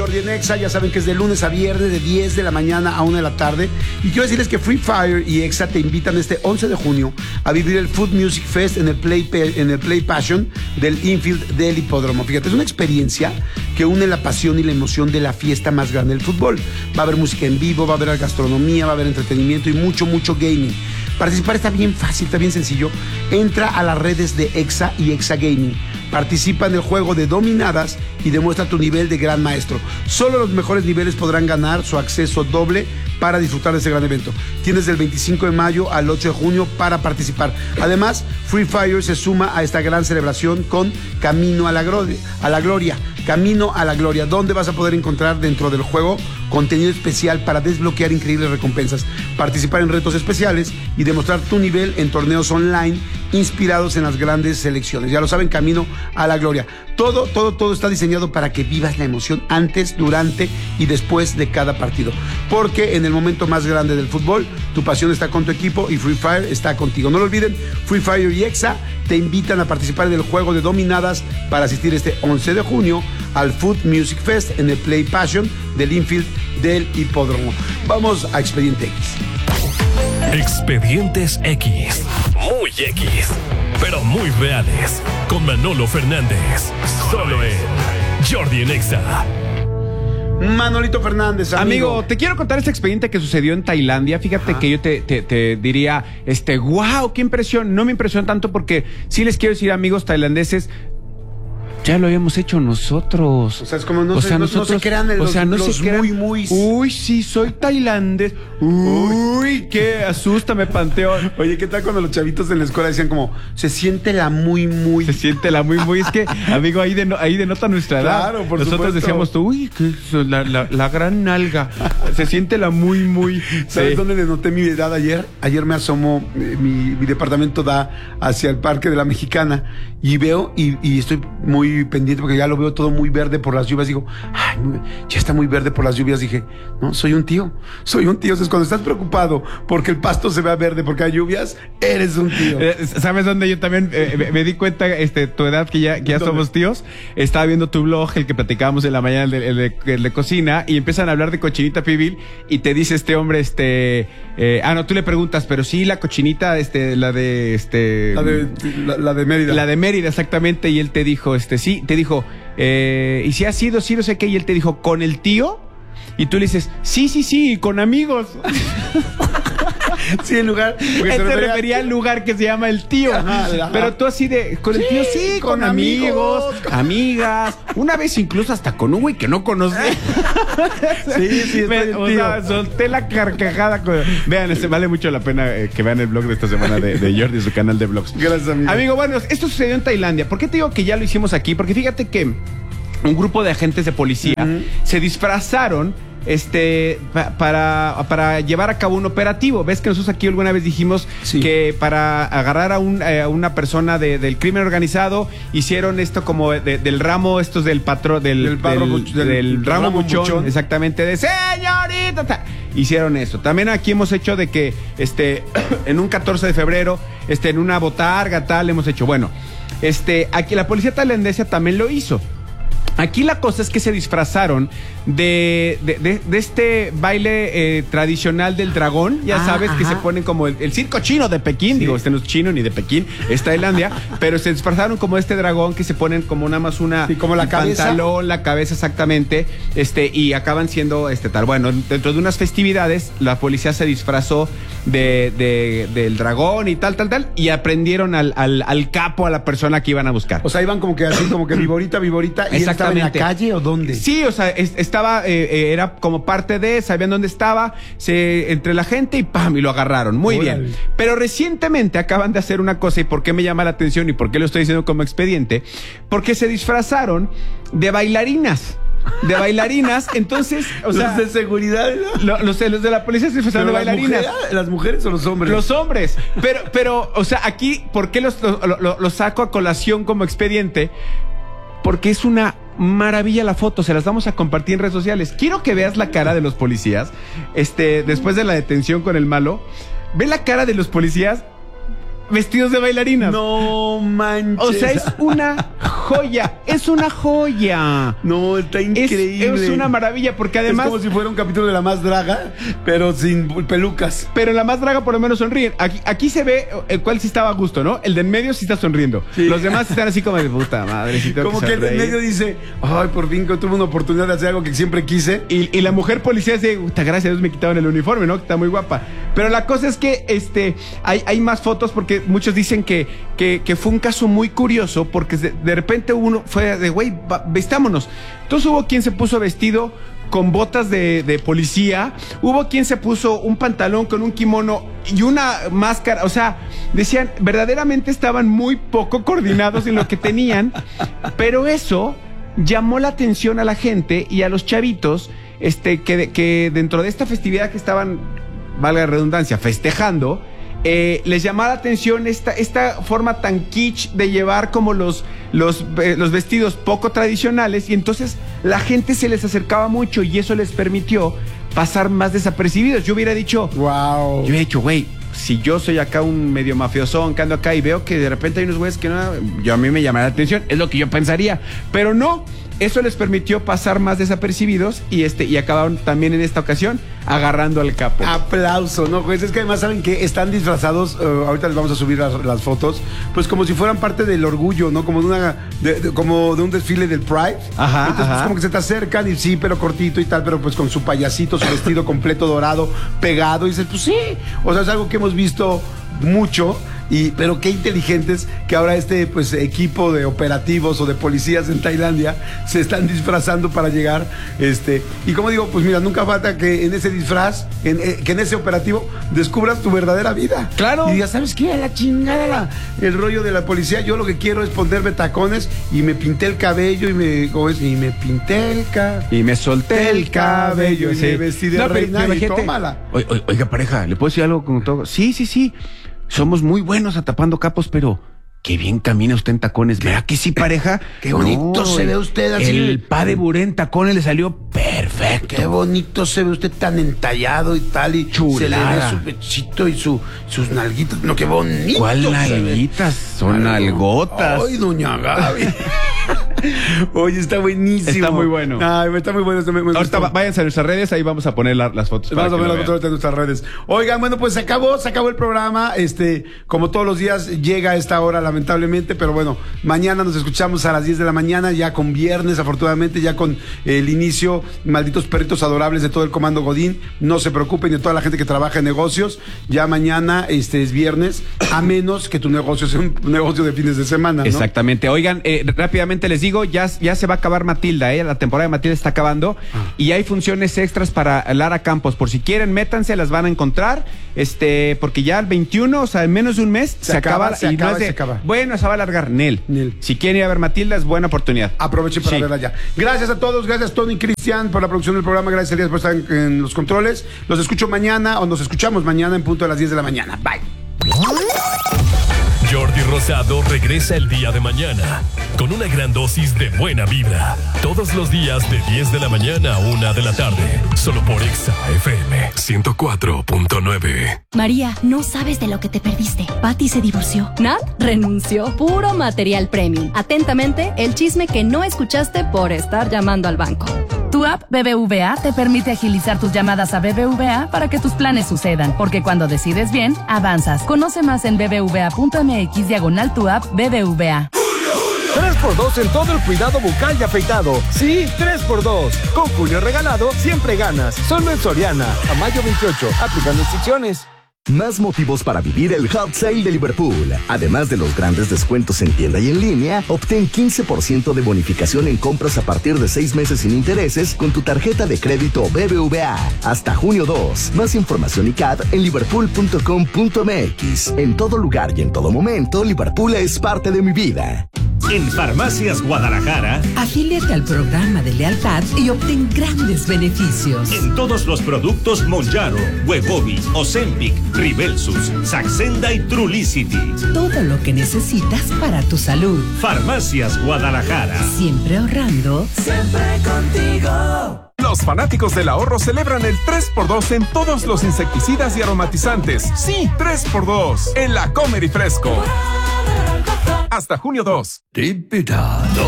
Jordi en Exa, ya saben que es de lunes a viernes de 10 de la mañana a 1 de la tarde. Y quiero decirles que Free Fire y Exa te invitan este 11 de junio a vivir el Food Music Fest en el Play Passion del infield del hipódromo. Fíjate, es una experiencia que une la pasión y la emoción de la fiesta más grande del fútbol. Va a haber música en vivo, va a haber gastronomía, va a haber entretenimiento y mucho gaming. Participar está bien fácil, está bien sencillo. Entra a las redes de Exa y Exa Gaming. Participa en el juego de dominadas y demuestra tu nivel de gran maestro. Solo los mejores niveles podrán ganar su acceso doble para disfrutar de este gran evento. Tienes del 25 de mayo al 8 de junio para participar. Además, Free Fire se suma a esta gran celebración con Camino a la Gloria. Camino a la Gloria, donde vas a poder encontrar dentro del juego contenido especial para desbloquear increíbles recompensas, participar en retos especiales y demostrar tu nivel en torneos online inspirados en las grandes selecciones. Ya lo saben, Camino a la Gloria. Todo está diseñado para que vivas la emoción antes, durante y después de cada partido. Porque en el momento más grande del fútbol, tu pasión está con tu equipo y Free Fire está contigo. No lo olviden, Free Fire y Exa te invitan a participar en el juego de dominadas para asistir este 11 de junio al Food Music Fest en el Play Passion del infield del hipódromo. Vamos a Expediente X. Expedientes X. Muy X, pero muy reales. Con Manolo Fernández. Solo en Jordi en Exa. Manolito Fernández, amigo, te quiero contar este expediente que sucedió en Tailandia. Fíjate que yo te diría, wow, qué impresión. No me impresiona tanto porque sí les quiero decir, amigos tailandeses, ya lo habíamos hecho nosotros. O sea, es como no se crean muy. Uy, sí, soy tailandés. Uy, qué asústame, Panteón. Oye, ¿qué tal cuando los chavitos en la escuela decían como, se siente la muy? Se siente la muy. Es que, amigo, ahí denota nuestra edad. Claro, por Nosotros supuesto. decíamos, uy, la gran nalga. Se siente la muy. ¿Sabes dónde denoté mi edad ayer? Ayer me asomó, mi departamento da hacia el Parque de la Mexicana y veo y estoy muy pendiente porque ya lo veo todo muy verde por las lluvias. Digo, ay, ya está muy verde por las lluvias. Dije, no, soy un tío. Entonces, cuando estás preocupado porque el pasto se vea verde porque hay lluvias, eres un tío. ¿Sabes dónde yo también me di cuenta, tu edad, que ya somos tíos? Estaba viendo tu blog, el que platicábamos en la mañana, el de cocina, y empiezan a hablar de cochinita pibil y te dice este hombre, no, tú le preguntas, pero sí, la cochinita, la de Mérida. La de Mérida, exactamente, y él te dijo, sí, te dijo, y si ha sido, sí, no sé qué, y él te dijo, ¿con el tío? Y tú le dices, sí, con amigos. Sí, el lugar. Él se refería al lugar que se llama El Tío. Ajá. Pero tú así de, con el tío, sí, con amigos, amigas. Una vez incluso hasta con un güey que no conocí. Sí, o sea, solté la carcajada. Vean, vale mucho la pena que vean el blog de esta semana de Jordi, su canal de blogs. Gracias, amigo. Amigo, bueno, esto sucedió en Tailandia. ¿Por qué te digo que ya lo hicimos aquí? Porque fíjate que un grupo de agentes de policía se disfrazaron para llevar a cabo un operativo. Ves que nosotros aquí alguna vez dijimos que para agarrar a una persona del crimen organizado hicieron esto como del ramo, estos del patrón, del ramo buchón, exactamente, de señorita. Hicieron eso. También aquí hemos hecho de que en un 14 de febrero, en una botarga, tal, hemos hecho. Bueno, aquí la policía tailandesa también lo hizo. Aquí la cosa es que se disfrazaron de este baile tradicional del dragón, ya sabes, que se ponen como el circo chino de Pekín, digo, no es chino ni de Pekín, es Tailandia, pero se disfrazaron como este dragón que se ponen como nada más como la cabeza, pantalón, la cabeza exactamente, y acaban siendo tal. Bueno, dentro de unas festividades, la policía se disfrazó del dragón y tal, y aprendieron al capo, a la persona que iban a buscar. O sea, iban como que así, como que viborita, y él estaba en la calle, ¿o dónde? Sí, o sea, estaba, era como parte de, sabían dónde estaba, entre la gente y ¡pam! Y lo agarraron. Muy bien. Pero recientemente acaban de hacer una cosa, y ¿por qué me llama la atención y por qué lo estoy diciendo como expediente? Porque se disfrazaron de bailarinas. Entonces, o sea, los de seguridad, ¿no? Los de la policía se disfrazaron de bailarinas. ¿Las mujeres o los hombres? Los hombres. Pero, o sea, aquí, ¿por qué lo saco a colación como expediente? Porque es una maravilla la foto, se las vamos a compartir en redes sociales. Quiero que veas la cara de los policías, después de la detención con el malo. Ve la cara de los policías vestidos de bailarinas. No manches. O sea, es una joya, es una joya. No, está increíble. Es una maravilla, porque además... Es como si fuera un capítulo de La Más Draga, pero sin pelucas. Pero en La Más Draga por lo menos sonríen. Aquí se ve el cual sí estaba a gusto, ¿no? El de en medio sí está sonriendo. Sí. Los demás están así como de puta madre. Sí como que el de en medio dice, ay, por fin tuve una oportunidad de hacer algo que siempre quise. Y la mujer policía dice, gracias a Dios me quitaron el uniforme, ¿no? Está muy guapa. Pero la cosa es que hay más fotos porque muchos dicen que fue un caso muy curioso porque de repente uno fue de, güey, vestámonos. Entonces hubo quien se puso vestido con botas de policía, hubo quien se puso un pantalón con un kimono y una máscara, o sea, decían, verdaderamente estaban muy poco coordinados en lo que tenían, pero eso llamó la atención a la gente y a los chavitos, que dentro de esta festividad que estaban, valga la redundancia, festejando, les llamaba la atención esta forma tan kitsch de llevar como los vestidos poco tradicionales, y entonces la gente se les acercaba mucho y eso les permitió pasar más desapercibidos. Yo hubiera dicho, wow. Yo hubiera dicho, güey, si yo soy acá un medio mafiosón que ando acá y veo que de repente hay unos güeyes que no, a mí me llama la atención, es lo que yo pensaría, pero no. Eso les permitió pasar más desapercibidos y acabaron también en esta ocasión agarrando al capo. Aplauso, ¿no, juez? Es que además saben que están disfrazados, ahorita les vamos a subir las fotos, pues como si fueran parte del orgullo, ¿no? Como de un desfile del Pride. Ajá. Entonces, pues como que se te acercan y sí, pero cortito y tal, pero pues con su payasito, su vestido completo dorado, pegado, y dices, pues sí. O sea, es algo que hemos visto mucho. Pero qué inteligentes que ahora pues equipo de operativos o de policías en Tailandia se están disfrazando para llegar, y como digo, pues mira, nunca falta que en ese disfraz, que en ese operativo descubras tu verdadera vida. Claro. Y digas, ¿sabes qué? A la chingada el rollo de la policía, yo lo que quiero es ponerme tacones y me pinté el cabello y me solté el cabello y me vestí de reina y tómala. Oiga, pareja, ¿le puedo decir algo con todo? Sí. Somos muy buenos atapando capos, pero qué bien camina usted en tacones. ¿Verdad que sí, pareja? Qué bonito se ve usted así. El pa de buré en tacones le salió perfecto. Qué bonito se ve usted tan entallado y tal. Y chulada. Se le ve su pechito y sus nalguitas. No, qué bonito. ¿Cuál nalguitas? Son nalgotas. Ay, doña Gaby. Oye, está buenísimo. Está muy bueno. Ay, está muy bueno. Ahorita váyanse a nuestras redes, ahí vamos a poner las fotos. Vamos a poner las fotos de nuestras redes. Oigan, bueno, pues se acabó el programa. Como todos los días llega a esta hora, lamentablemente, pero bueno, mañana nos escuchamos a las 10 de la mañana, ya con viernes, afortunadamente, ya con el inicio, malditos perritos adorables de todo el Comando Godín. No se preocupen, de toda la gente que trabaja en negocios. Ya mañana es viernes, a menos que tu negocio sea un negocio de fines de semana, ¿no? Exactamente. Oigan, rápidamente les digo, ya se va a acabar Matilda, la temporada de Matilda está acabando, y hay funciones extras para Lara Campos. Por si quieren, métanse, las van a encontrar, porque ya el 21, o sea, en menos de un mes, se acaba. Bueno, se va a alargar, Nel. Si quieren ir a ver Matilda, es buena oportunidad. Aprovechen para verla ya. Gracias a todos, gracias Tony y Cristian por la producción del programa, gracias Elías por estar en los controles. Los escucho mañana, o nos escuchamos mañana en punto de las 10 de la mañana. Bye. Jordi Rosado regresa el día de mañana con una gran dosis de buena vibra. Todos los días de 10 de la mañana a 1 de la tarde. Solo por Exa FM 104.9. María, no sabes de lo que te perdiste. Patty se divorció. Nat renunció. Puro material premium. Atentamente, el chisme que no escuchaste por estar llamando al banco. Tu app BBVA te permite agilizar tus llamadas a BBVA para que tus planes sucedan, porque cuando decides bien, avanzas. Conoce más en bbva.mx/tu app BBVA. 3x2 en todo el cuidado bucal y afeitado. Sí, 3x2. Con Julio Regalado siempre ganas. Solo en Soriana. A mayo 28. Aplican restricciones. Más motivos para vivir el Hot Sale de Liverpool. Además de los grandes descuentos en tienda y en línea, obtén 15% de bonificación en compras a partir de 6 meses sin intereses con tu tarjeta de crédito BBVA. Hasta junio 2. Más información y CAD en liverpool.com.mx. En todo lugar y en todo momento, Liverpool es parte de mi vida. En Farmacias Guadalajara, afíliate al programa de lealtad y obtén grandes beneficios. En todos los productos Monjaro, Wegovy, Ozempic, Ribelsus, Saxenda y Trulicity. Todo lo que necesitas para tu salud. Farmacias Guadalajara. Siempre ahorrando. Siempre contigo. Los fanáticos del ahorro celebran el 3x2 en todos los insecticidas y aromatizantes. Sí, 3x2 en la Comer y Fresco. Hasta junio 2. Diputado.